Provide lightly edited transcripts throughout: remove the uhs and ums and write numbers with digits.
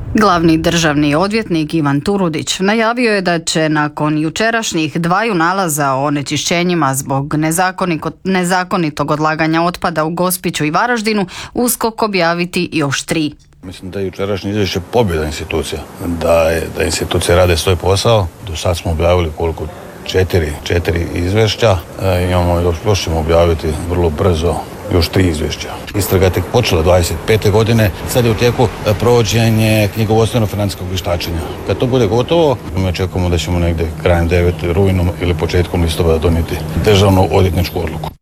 Glavni državni odvjetnik Ivan Turudić najavio je da će nakon jučerašnjih 2 nalaza o onečišćenjima zbog nezakonitog odlaganja otpada u Gospiću i Varaždinu USKOK objaviti još 3. Mislim da je jučerašnje izvješće pobjeda institucija, da institucije rade svoj posao. Do sad smo objavili koliko? 4 izvješća, još ćemo objaviti vrlo brzo još 3 izvješća. Istraga je tek počela 25. godine, sad je u tijeku provođenje knjigovodstveno-financijskog vještačenja. Kad to bude gotovo, mi očekujemo da ćemo negdje krajem 9. rujnom ili početkom listopada donijeti državnu odvjetničku odluku.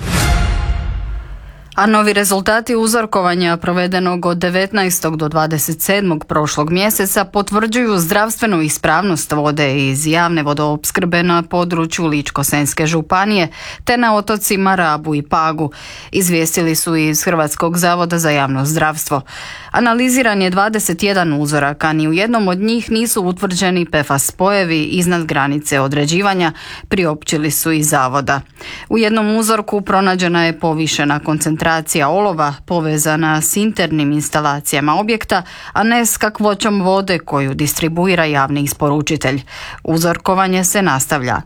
A novi rezultati uzorkovanja provedenog od 19. do 27. prošlog mjeseca potvrđuju zdravstvenu ispravnost vode iz javne vodoopskrbe na području Ličko-senjske županije te na otocima Rabu i Pagu, izvijestili su iz Hrvatskog zavoda za javno zdravstvo. Analiziran je 21 uzoraka, ni u jednom od njih nisu utvrđeni PFAS spojevi iznad granice određivanja, priopćili su iz zavoda. U jednom uzorku pronađena je povišena koncentracija olova povezana s internim instalacijama objekta, a ne s kakvoćom vode koju distribuira javni isporučitelj. Uzorkovanje se nastavlja.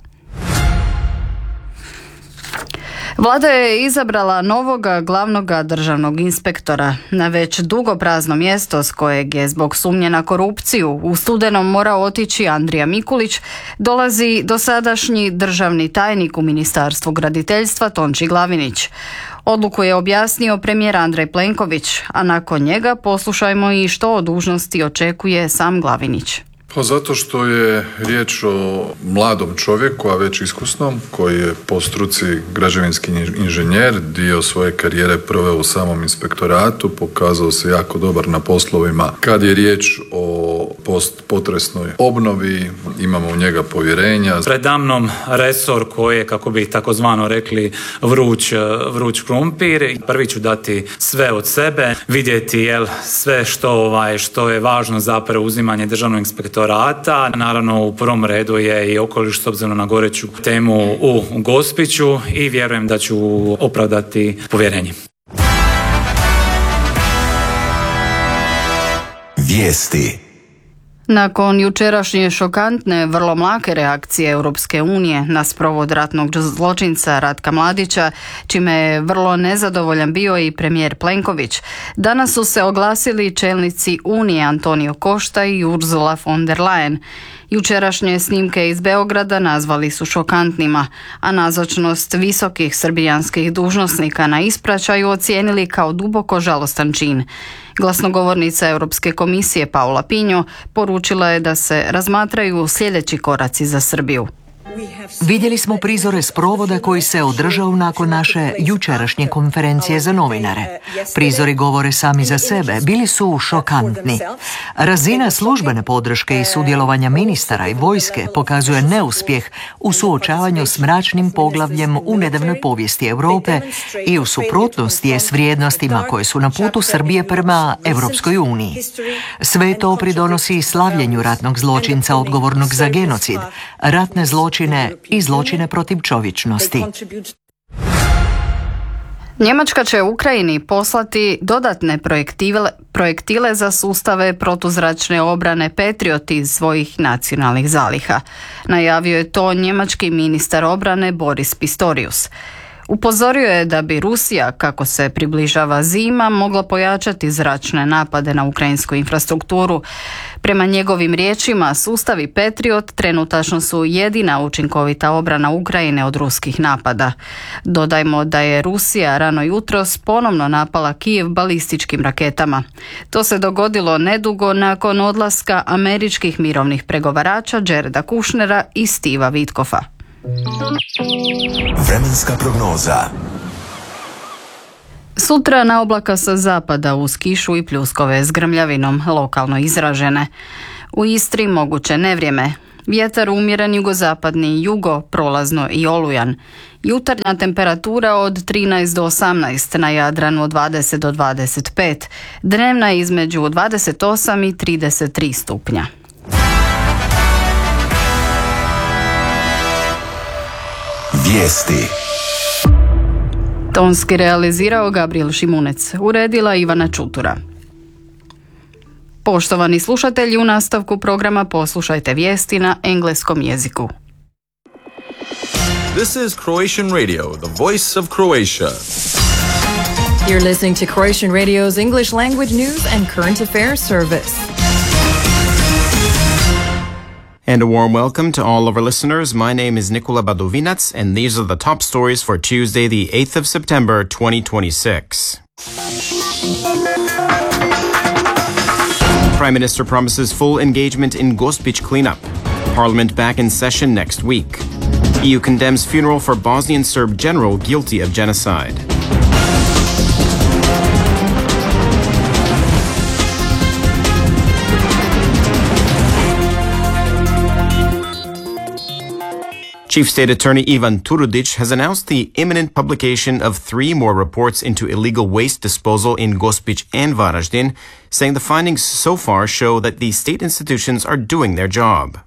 Vlada je izabrala novoga glavnoga državnog inspektora. Na već dugo prazno mjesto s kojeg je zbog sumnje na korupciju u studenom morao otići Andrija Mikulić dolazi dosadašnji državni tajnik u Ministarstvu graditeljstva Tonči Glavinić. Odluku je objasnio premijer Andrej Plenković, a nakon njega poslušajmo i što od dužnosti očekuje sam Glavinić. Pa zato što je riječ o mladom čovjeku, a već iskusnom, koji je po struci građevinski inženjer, dio svoje karijere proveo u samom inspektoratu, pokazao se jako dobar na poslovima. Kad je riječ o postpotresnoj obnovi, imamo u njega povjerenja. Predamnom resor koji je, kako bi takozvano rekli, vruć krumpir. Prvi ću dati sve od sebe, vidjeti sve što je važno za preuzimanje državnog inspektorata. Naravno, u prvom redu je i okoliš s obzirom na goreću temu u Gospiću i vjerujem da ću opravdati povjerenje. Vijesti. Nakon jučerašnje šokantne, vrlo mlake reakcije Europske unije na sprovod ratnog zločinca Ratka Mladića, čime je vrlo nezadovoljan bio i premijer Plenković, danas su se oglasili čelnici Unije Antonio Costa i Ursula von der Leyen. Jučerašnje snimke iz Beograda nazvali su šokantnima, a nazočnost visokih srbijanskih dužnosnika na ispraćaju ocijenili kao duboko žalostan čin. Glasnogovornica Europske komisije Paula Pinho poručila je da se razmatraju sljedeći koraci za Srbiju. Vidjeli smo prizore sprovoda koji se održao nakon naše jučerašnje konferencije za novinare. Prizori govore sami za sebe, bili su šokantni. Razina službene podrške i sudjelovanja ministara i vojske pokazuje neuspjeh u suočavanju s mračnim poglavljem u nedavnoj povijesti Europe i u suprotnosti je s vrijednostima koje su na putu Srbije prema Europskoj uniji. Sve to pridonosi slavljenju ratnog zločinca odgovornog za genocid, ratne zločine i zločine protiv čovječnosti. Njemačka će Ukrajini poslati dodatne projektile za sustave protuzračne obrane Patriot iz svojih nacionalnih zaliha. Najavio je to njemački ministar obrane Boris Pistorius. Upozorio je da bi Rusija, kako se približava zima, mogla pojačati zračne napade na ukrajinsku infrastrukturu. Prema njegovim riječima, sustavi Patriot trenutačno su jedina učinkovita obrana Ukrajine od ruskih napada. Dodajmo da je Rusija rano jutros ponovno napala Kijev balističkim raketama. To se dogodilo nedugo nakon odlaska američkih mirovnih pregovarača Jareda Kushnera i Steva Witkoffa. Vremenska prognoza. Sutra na oblaka sa zapada uz kišu i pljuskove s grmljavinom, lokalno izražene. U Istri moguće nevrijeme. Vjetar umjeren jugozapadni, jugo, prolazno i olujan. Jutarnja temperatura od 13 do 18, na Jadranu od 20 do 25. Dnevna između 28 i 33 stupnja. Vijesti. Tonski realizirao Gabriel Šimunec, uredila Ivana Čutura. Poštovani slušatelji, u nastavku programa poslušajte vijesti na engleskom jeziku. This is Croatian Radio, the voice of Croatia. You're listening to Croatian Radio's English language news and current affairs service. And a warm welcome to all of our listeners. My name is Nikola Badovinac, and these are the top stories for Tuesday, the 8th of September, 2026. Prime Minister promises full engagement in Gospić cleanup. Parliament back in session next week. EU condemns funeral for Bosnian Serb general guilty of genocide. Chief State Attorney Ivan Turudic has announced the imminent publication of 3 more reports into illegal waste disposal in Gospić and Varaždin, saying the findings so far show that the state institutions are doing their job.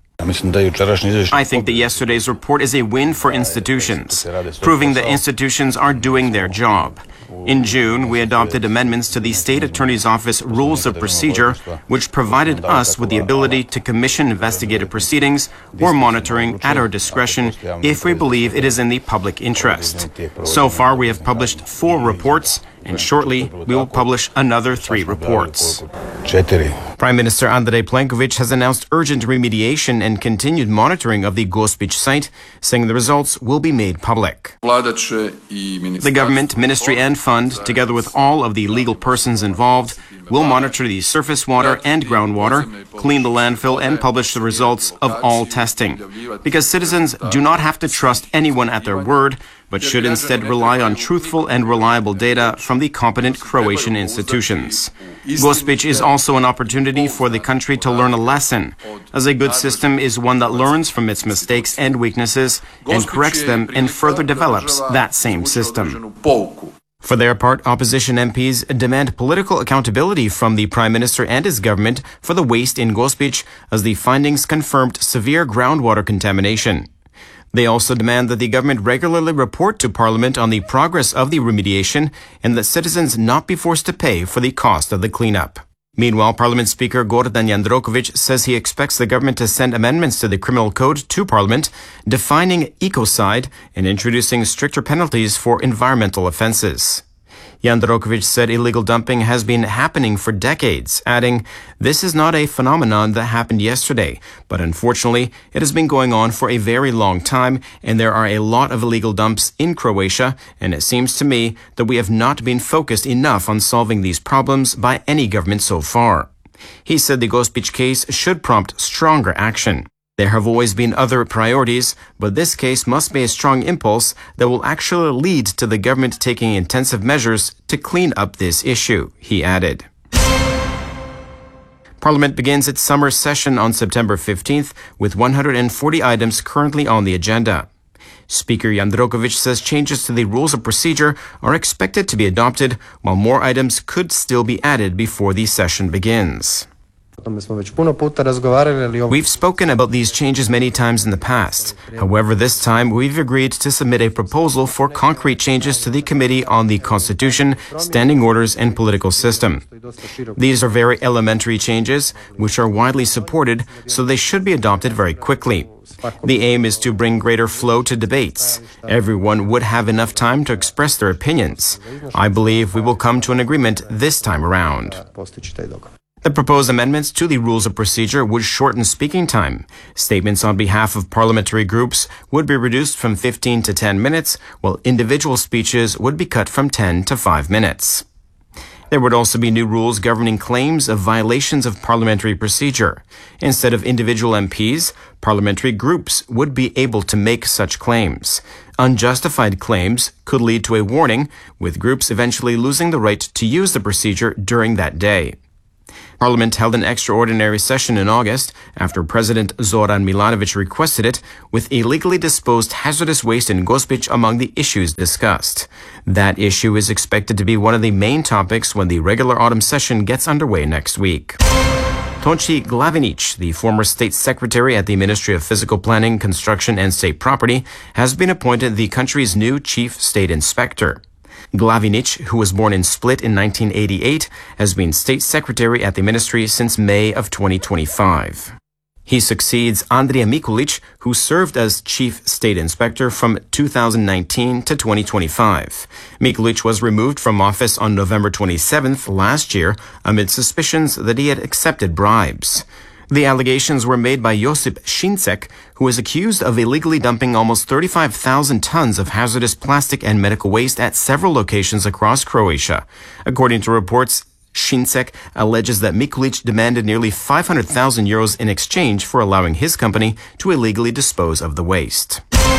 I think that yesterday's report is a win for institutions, proving that institutions are doing their job. In June, we adopted amendments to the State Attorney's Office Rules of Procedure, which provided us with the ability to commission investigative proceedings or monitoring at our discretion if we believe it is in the public interest. So far, we have published 4 reports, and shortly we will publish another 3 reports. Prime Minister Andrej Plenković has announced urgent remediation and continued monitoring of the Gospić site, saying the results will be made public. The government, ministry and fund, together with all of the legal persons involved, will monitor the surface water and groundwater, clean the landfill and publish the results of all testing. Because citizens do not have to trust anyone at their word, but should instead rely on truthful and reliable data from the competent Croatian institutions. Gospić is also an opportunity for the country to learn a lesson, as a good system is one that learns from its mistakes and weaknesses and corrects them and further develops that same system. For their part, opposition MPs demand political accountability from the Prime Minister and his government for the waste in Gospić, as the findings confirmed severe groundwater contamination. They also demand that the government regularly report to Parliament on the progress of the remediation and that citizens not be forced to pay for the cost of the cleanup. Meanwhile, Parliament Speaker Gordan Jandroković says he expects the government to send amendments to the criminal code to Parliament, defining ecocide and introducing stricter penalties for environmental offences. Jandroković said illegal dumping has been happening for decades, adding, "This is not a phenomenon that happened yesterday, but unfortunately it has been going on for a very long time, and there are a lot of illegal dumps in Croatia, and it seems to me that we have not been focused enough on solving these problems by any government so far." He said the Gospić case should prompt stronger action. There have always been other priorities, but this case must be a strong impulse that will actually lead to the government taking intensive measures to clean up this issue, he added. Parliament begins its summer session on September 15th with 140 items currently on the agenda. Speaker Jandroković says changes to the rules of procedure are expected to be adopted, while more items could still be added before the session begins. We've spoken about these changes many times in the past. However, this time we've agreed to submit a proposal for concrete changes to the Committee on the Constitution, Standing Orders and Political System. These are very elementary changes, which are widely supported, so they should be adopted very quickly. The aim is to bring greater flow to debates. Everyone would have enough time to express their opinions. I believe we will come to an agreement this time around. The proposed amendments to the rules of procedure would shorten speaking time. Statements on behalf of parliamentary groups would be reduced from 15 to 10 minutes, while individual speeches would be cut from 10 to 5 minutes. There would also be new rules governing claims of violations of parliamentary procedure. Instead of individual MPs, parliamentary groups would be able to make such claims. Unjustified claims could lead to a warning, with groups eventually losing the right to use the procedure during that day. Parliament held an extraordinary session in August after President Zoran Milanović requested it, with illegally disposed hazardous waste in Gospić among the issues discussed. That issue is expected to be one of the main topics when the regular autumn session gets underway next week. Tonči Glavinić, the former state secretary at the Ministry of Physical Planning, Construction and State Property, has been appointed the country's new chief state inspector. Glavinic, who was born in Split in 1988, has been state secretary at the ministry since May of 2025. He succeeds Andrija Mikulic, who served as chief state inspector from 2019 to 2025. Mikulic was removed from office on November 27th last year amid suspicions that he had accepted bribes. The allegations were made by Josip Šincek, who is accused of illegally dumping almost 35,000 tons of hazardous plastic and medical waste at several locations across Croatia. According to reports, Šincek alleges that Mikulic demanded nearly 500,000 euros in exchange for allowing his company to illegally dispose of the waste.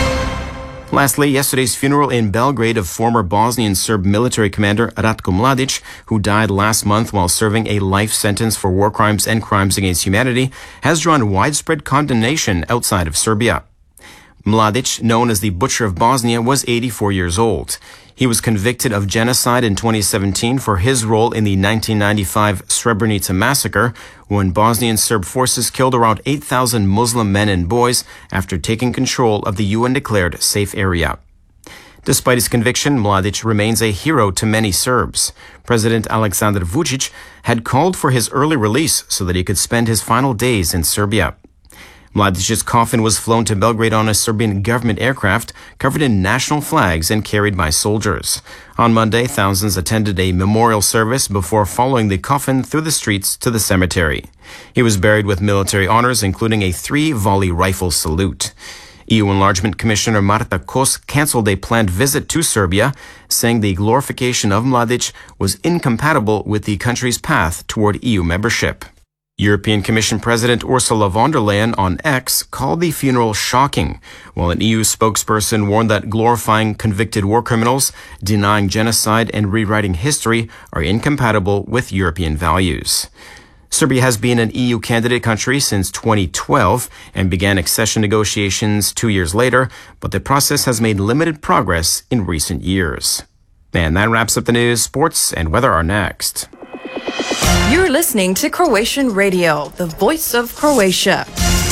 Lastly, yesterday's funeral in Belgrade of former Bosnian Serb military commander Ratko Mladic, who died last month while serving a life sentence for war crimes and crimes against humanity, has drawn widespread condemnation outside of Serbia. Mladic, known as the Butcher of Bosnia, was 84 years old. He was convicted of genocide in 2017 for his role in the 1995 Srebrenica massacre, when Bosnian Serb forces killed around 8,000 Muslim men and boys after taking control of the UN-declared safe area. Despite his conviction, Mladic remains a hero to many Serbs. President Aleksandar Vučić had called for his early release so that he could spend his final days in Serbia. Mladic's coffin was flown to Belgrade on a Serbian government aircraft covered in national flags and carried by soldiers. On Monday, thousands attended a memorial service before following the coffin through the streets to the cemetery. He was buried with military honors, including a 3-volley rifle salute. EU Enlargement Commissioner Marta Kos cancelled a planned visit to Serbia, saying the glorification of Mladic was incompatible with the country's path toward EU membership. European Commission President Ursula von der Leyen on X called the funeral shocking, while an EU spokesperson warned that glorifying convicted war criminals, denying genocide, and rewriting history are incompatible with European values. Serbia has been an EU candidate country since 2012 and began accession negotiations 2 years later, but the process has made limited progress in recent years. And that wraps up the news. Sports and weather are next. You're listening to Croatian Radio, the voice of Croatia.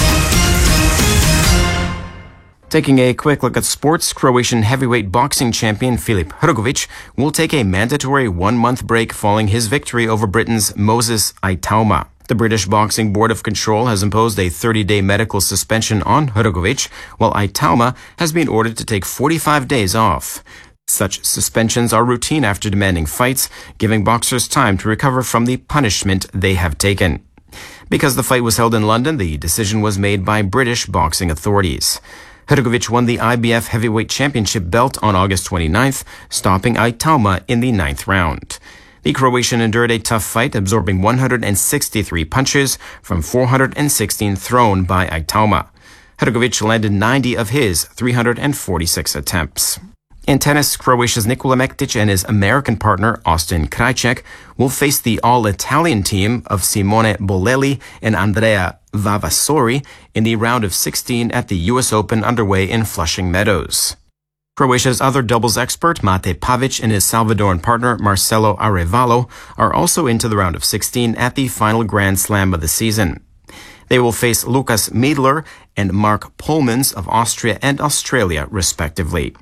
Taking a quick look at sports, Croatian heavyweight boxing champion Filip Hrgović will take a mandatory 1-month break following his victory over Britain's Moses Aitauma. The British Boxing Board of Control has imposed a 30-day medical suspension on Hrgović, while Aitauma has been ordered to take 45 days off. Such suspensions are routine after demanding fights, giving boxers time to recover from the punishment they have taken. Because the fight was held in London, the decision was made by British boxing authorities. Hrgović won the IBF Heavyweight Championship belt on August 29th, stopping Aitauma in the 9th round. The Croatian endured a tough fight, absorbing 163 punches from 416 thrown by Aitauma. Hrgović landed 90 of his 346 attempts. In tennis, Croatia's Nikola Mektić and his American partner Austin Krajicek will face the all-Italian team of Simone Bolelli and Andrea Vavasori in the round of 16 at the U.S. Open underway in Flushing Meadows. Croatia's other doubles expert Mate Pavic and his Salvadoran partner Marcelo Arevalo are also into the round of 16 at the final Grand Slam of the season. They will face Lukas Miedler and Mark Polmans of Austria and Australia, respectively.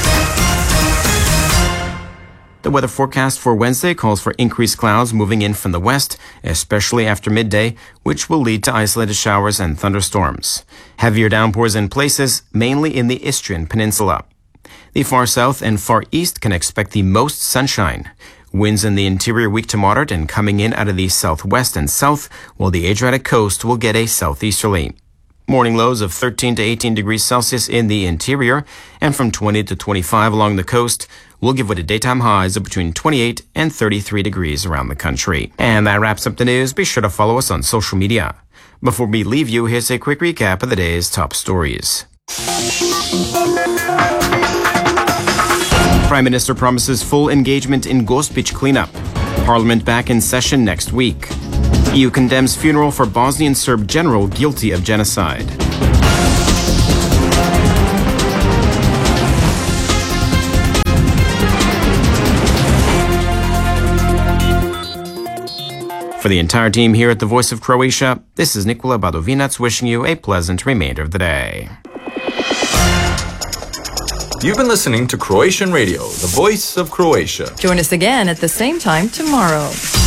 The weather forecast for Wednesday calls for increased clouds moving in from the west, especially after midday, which will lead to isolated showers and thunderstorms. Heavier downpours in places, mainly in the Istrian Peninsula. The far south and far east can expect the most sunshine. Winds in the interior weak to moderate and coming in out of the southwest and south, while the Adriatic coast will get a southeasterly. Morning lows of 13 to 18 degrees Celsius in the interior and from 20 to 25 along the coast will give way to daytime highs of between 28 and 33 degrees around the country. And that wraps up the news. Be sure to follow us on social media. Before we leave you, here's a quick recap of the day's top stories. Prime Minister promises full engagement in Gospić cleanup. Parliament back in session next week. EU condemns funeral for Bosnian Serb general guilty of genocide. For the entire team here at the Voice of Croatia, this is Nikola Badovinac wishing you a pleasant remainder of the day. You've been listening to Croatian Radio, the voice of Croatia. Join us again at the same time tomorrow.